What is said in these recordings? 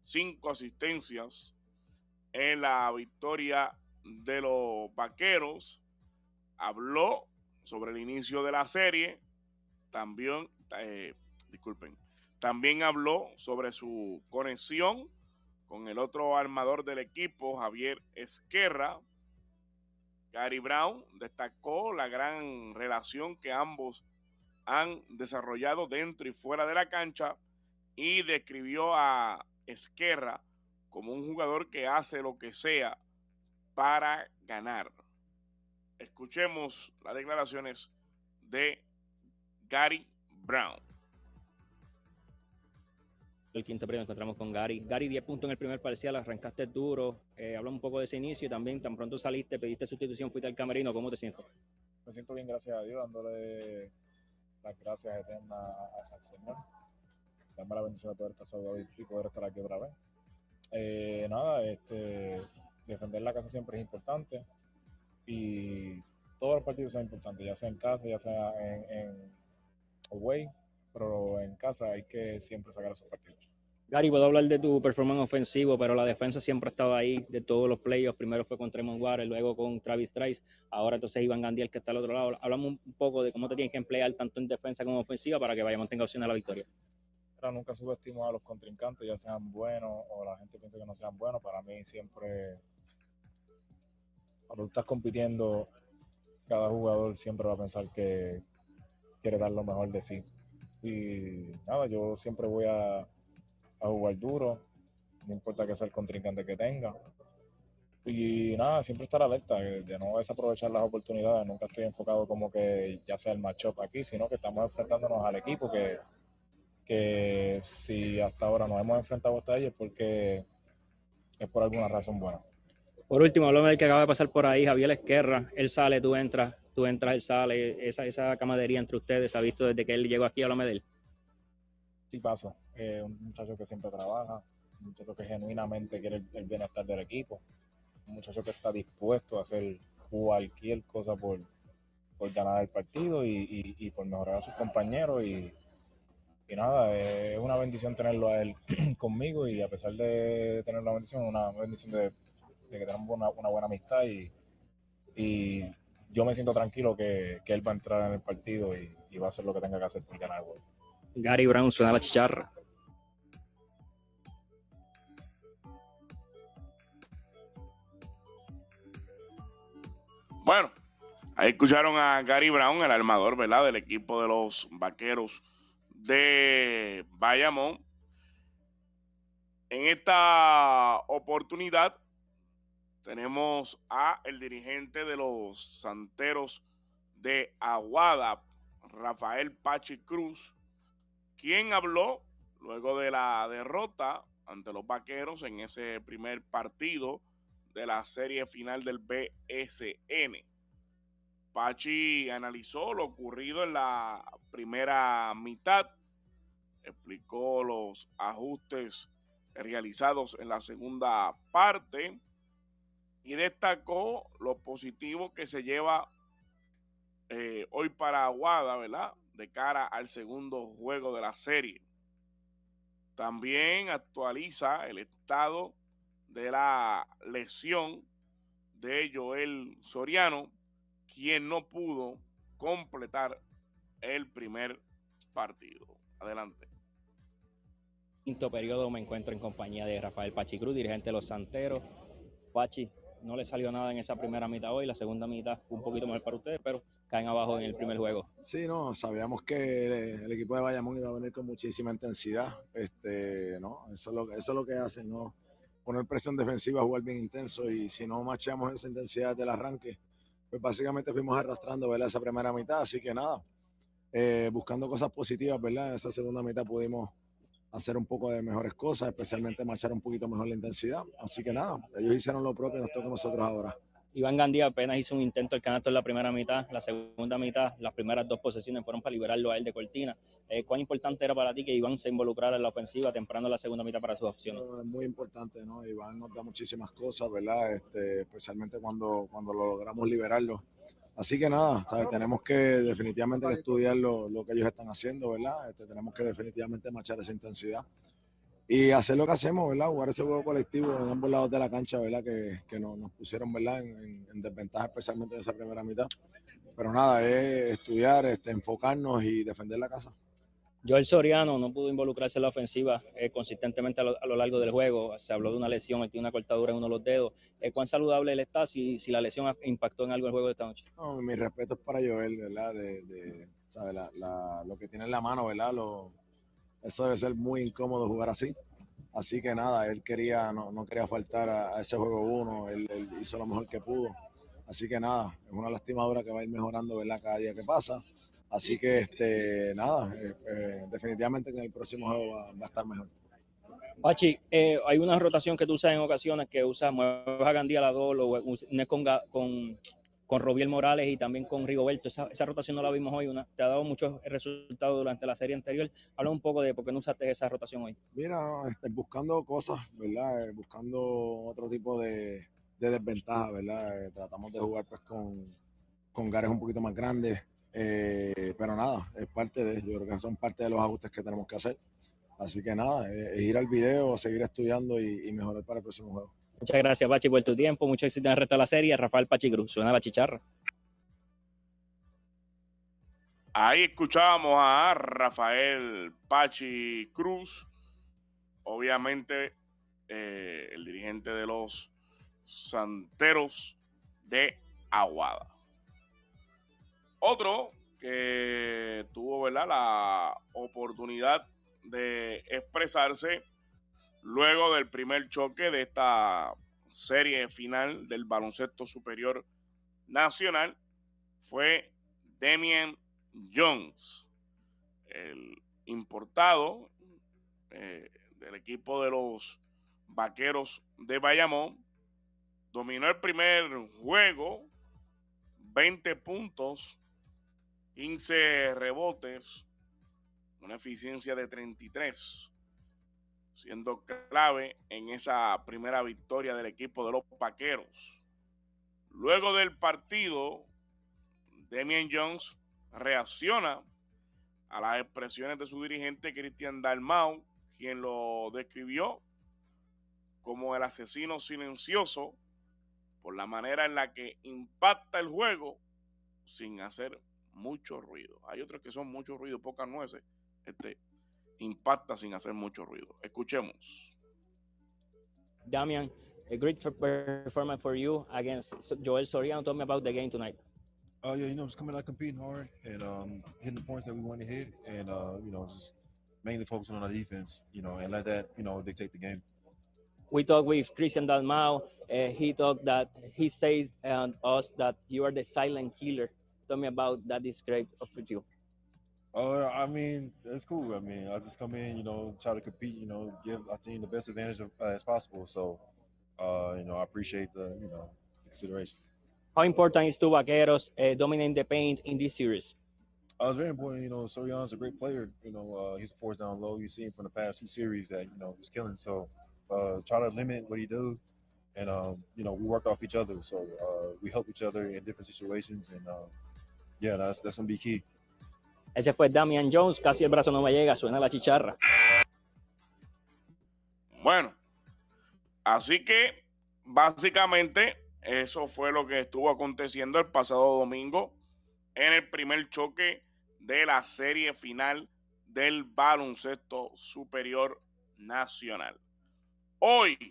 5 asistencias en la victoria de los Vaqueros. Habló sobre el inicio de la serie, también, también habló sobre su conexión con el otro armador del equipo, Javier Esquerra. Gary Brown destacó la gran relación que ambos han desarrollado dentro y fuera de la cancha y describió a Esquerra como un jugador que hace lo que sea para ganar. Escuchemos las declaraciones de Gary Brown. El quinto periodo nos encontramos con Gary. Gary, 10 puntos en el primer parcial, arrancaste duro. Habla un poco de ese inicio y también tan pronto saliste, pediste sustitución, fuiste al camerino. ¿Cómo te sientes? Me siento bien, gracias a Dios, dándole las gracias eternas al Señor. Dame la bendición de poder estar sobre hoy y poder estar aquí otra vez. Defender la casa siempre es importante y todos los partidos son importantes, ya sea en casa, ya sea en away, pero en casa hay que siempre sacar esos partidos. Gary, puedo hablar de tu performance ofensivo, pero la defensa siempre ha estado ahí de todos los playoffs. Primero fue con Tremont Waters, luego con Travis Trice, ahora entonces Iván Gandiel que está al otro lado. Hablamos un poco de cómo te tienes que emplear tanto en defensa como ofensiva para que Bayamón tenga opción a la victoria. Pero nunca subestimo a los contrincantes, ya sean buenos o la gente piensa que no sean buenos. Para mí siempre, cuando tú estás compitiendo, cada jugador siempre va a pensar que quiere dar lo mejor de sí. Y nada, yo siempre voy a jugar duro, no importa que sea el contrincante que tenga. Y nada, siempre estar alerta, de no desaprovechar las oportunidades. Nunca estoy enfocado como que ya sea el matchup aquí, sino que estamos enfrentándonos al equipo que si hasta ahora nos hemos enfrentado hasta ellos porque es por alguna razón buena. Por último, háblame del que acaba de pasar por ahí, Javier Esquerra. Él sale, tú entras, él sale. Esa camaradería entre ustedes, ¿se ha visto desde que él llegó aquí? Háblame de él. Sí, paso. Un muchacho que siempre trabaja, un muchacho que genuinamente quiere el bienestar del equipo, un muchacho que está dispuesto a hacer cualquier cosa por ganar el partido y por mejorar a sus compañeros. Y nada, es una bendición tenerlo a él conmigo y a pesar de tener una bendición de que tenemos una buena amistad y yo me siento tranquilo que él va a entrar en el partido y va a hacer lo que tenga que hacer por ganar el juego. Gary Brown, suena la chicharra. Bueno, ahí escucharon a Gary Brown, el armador, ¿verdad?, del equipo de los Vaqueros de Bayamón. En esta oportunidad tenemos a el dirigente de los Santeros de Aguada, Rafael Pachi Cruz, quien habló luego de la derrota ante los Vaqueros en ese primer partido de la serie final del BSN. Pachi analizó lo ocurrido en la primera mitad, explicó los ajustes realizados en la segunda parte y destacó lo positivo que se lleva hoy para Aguada, ¿verdad?, de cara al segundo juego de la serie. También actualiza el estado de la lesión de Joel Soriano, quien no pudo completar el primer partido. Adelante. Quinto periodo, me encuentro en compañía de Rafael Pachi Cruz, dirigente de los Santeros. Pachi, no le salió nada en esa primera mitad hoy, la segunda mitad fue un poquito mejor para ustedes, pero caen abajo en el primer juego. Sí, no, sabíamos que el equipo de Bayamón iba a venir con muchísima intensidad, ¿no? Eso es lo que hacen, ¿no? Poner presión defensiva, jugar bien intenso y si no machamos esa intensidad del arranque, pues básicamente fuimos arrastrando, ¿verdad?, esa primera mitad, así que nada, buscando cosas positivas, ¿verdad? En esa segunda mitad pudimos hacer un poco de mejores cosas, especialmente machar un poquito mejor la intensidad, así que nada, ellos hicieron lo propio, nos toca a nosotros ahora. Iván Gandía apenas hizo un intento del canasto en la primera mitad, la segunda mitad, las primeras 2 posesiones fueron para liberarlo a él de cortina. ¿Cuán importante era para ti que Iván se involucrara en la ofensiva temprano en la segunda mitad para sus opciones? Es muy importante, ¿no? Iván nos da muchísimas cosas, ¿verdad? Especialmente cuando lo logramos liberarlo. Así que nada, ¿sabes? Tenemos que definitivamente estudiar lo que ellos están haciendo, ¿verdad? Tenemos que definitivamente machar esa intensidad. y hacer lo que hacemos, ¿verdad? Jugar ese juego colectivo en ambos lados de la cancha, ¿verdad? Que nos pusieron, ¿verdad? En desventaja, especialmente en esa primera mitad. Pero nada, es estudiar, enfocarnos y defender la casa. Joel Soriano no pudo involucrarse en la ofensiva consistentemente a lo largo del juego. Se habló de una lesión, él tiene una cortadura en uno de los dedos. ¿Cuán saludable él está si la lesión impactó en algo el juego de esta noche? No, mi respeto es para Joel, ¿verdad? ¿Sabes? Lo que tiene en la mano, ¿verdad? Eso debe ser muy incómodo jugar así. Así que nada, él no quería faltar a ese juego 1, él hizo lo mejor que pudo. Así que nada, es una lastimadura que va a ir mejorando, ¿verdad? Cada día que pasa. Así que nada, definitivamente que en el próximo juego va a estar mejor. Pachi, hay una rotación que tú usas en ocasiones que mueves a Gandía a la 2, lo unes con Robiel Morales y también con Rigoberto. Esa rotación no la vimos hoy, te ha dado muchos resultados durante la serie anterior. Habla un poco de por qué no usaste esa rotación hoy. Mira, buscando cosas, ¿verdad? Buscando otro tipo de desventaja, ¿verdad? Tratamos de jugar pues con gares un poquito más grandes, pero nada, es parte yo creo que son parte de los ajustes que tenemos que hacer. Así que nada, es ir al video, seguir estudiando y mejorar para el próximo juego. Muchas gracias, Pachi, por tu tiempo. Mucho éxito en el resto de la serie. Rafael Pachi Cruz, suena la chicharra. Ahí escuchábamos a Rafael Pachi Cruz, obviamente el dirigente de los Santeros de Aguada. Otro que tuvo, ¿verdad?, la oportunidad de expresarse luego del primer choque de esta serie final del baloncesto superior nacional fue Damian Jones, el importado del equipo de los Vaqueros de Bayamón. Dominó el primer juego, 20 puntos, 15 rebotes, una eficiencia de 33, siendo clave en esa primera victoria del equipo de los Vaqueros. Luego del partido, Damian Jones reacciona a las expresiones de su dirigente Cristian Dalmau, quien lo describió como el asesino silencioso por la manera en la que impacta el juego sin hacer mucho ruido. Hay otros que son mucho ruido, pocas nueces. Impacta sin hacer mucho ruido. Escuchemos. Damian, a great performance for you against Joel Soriano. Tell me about the game tonight. Yeah, just coming out competing hard and hitting the points that we want to hit, and just mainly focusing on our defense, and let that dictate the game. We talked with Christian Dalmau. He talked that he says us that you are the silent killer. Tell me about that describe of you. I mean, that's cool. I mean, I just come in, try to compete, give our team the best advantage as possible. So, I appreciate the consideration. How important is to Vaqueros dominating the paint in this series? It's very important. Soriano's a great player. He's a force down low. You've seen from the past 2 series that he was killing. So try to limit what he do, and we work off each other. So we help each other in different situations, and that's gonna be key. Ese fue Damian Jones. Casi el brazo no me llega. Suena la chicharra. Bueno, así que básicamente eso fue lo que estuvo aconteciendo el pasado domingo en el primer choque de la serie final del baloncesto superior nacional. Hoy,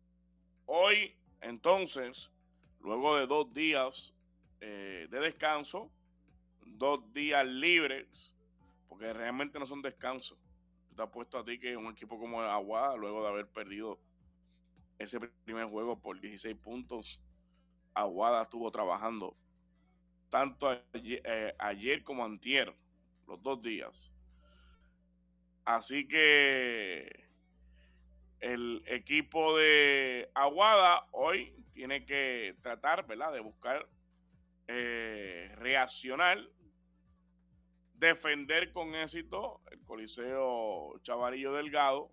entonces, luego de 2 días de descanso, 2 días libres, porque realmente no son descansos. Te apuesto a ti que un equipo como Aguada, luego de haber perdido ese primer juego por 16 puntos, Aguada estuvo trabajando tanto ayer como antier, los 2 días. Así que el equipo de Aguada hoy tiene que tratar, ¿verdad?, de buscar reaccionar, defender con éxito el Coliseo Chavarillo Delgado,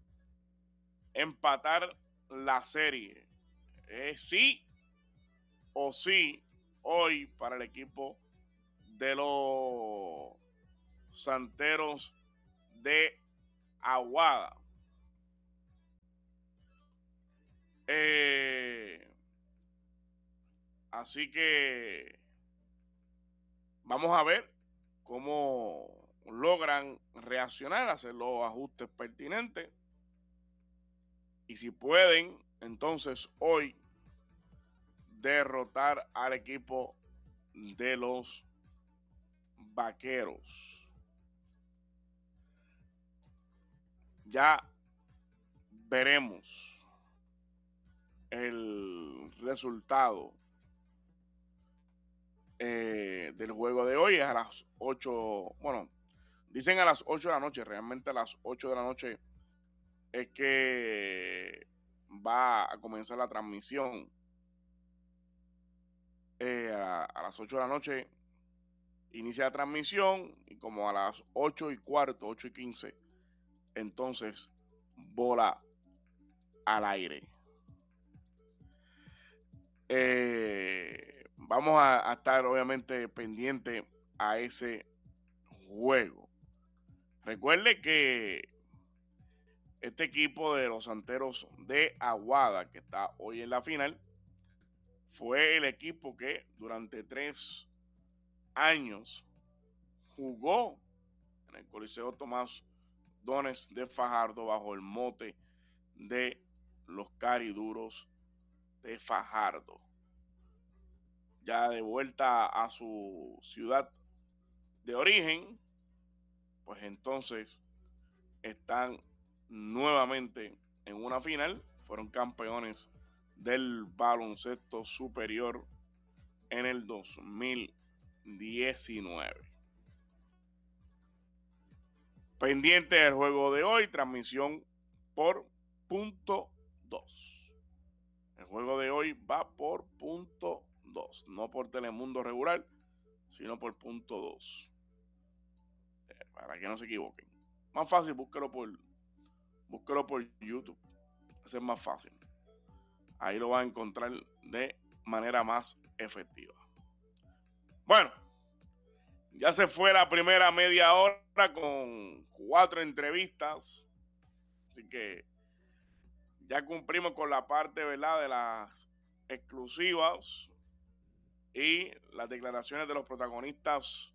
empatar la serie. Sí o sí hoy para el equipo de los Santeros de Aguada. Así que vamos a ver cómo logran reaccionar, hacer los ajustes pertinentes. Y si pueden, entonces hoy derrotar al equipo de los Vaqueros. Ya veremos el resultado del juego de hoy. Es a las 8, bueno, dicen a las 8 de la noche, realmente a las 8 de la noche es que va a comenzar la transmisión. A las 8 de la noche inicia la transmisión y como a las 8:15, 8:15, entonces bola al aire. Vamos a estar obviamente pendiente a ese juego. Recuerde que este equipo de los Santeros de Aguada, que está hoy en la final, fue el equipo que durante 3 años jugó en el Coliseo Tomás Dones de Fajardo bajo el mote de los Cariduros de Fajardo. Ya de vuelta a su ciudad de origen, pues entonces están nuevamente en una final. Fueron campeones del baloncesto superior en el 2019. Pendiente del juego de hoy, transmisión por punto 2. El juego de hoy va por punto 2, no por Telemundo regular, sino por punto 2. Para que no se equivoquen. Más fácil, búsquelo por YouTube. Ese es más fácil. Ahí lo va a encontrar de manera más efectiva. Bueno, ya se fue la primera media hora con 4 entrevistas. Así que ya cumplimos con la parte, ¿verdad?, de las exclusivas y las declaraciones de los protagonistas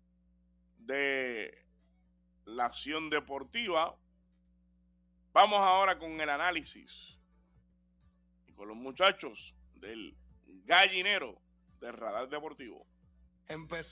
de la acción deportiva. Vamos ahora con el análisis y con los muchachos del Gallinero del Radar Deportivo. Empezó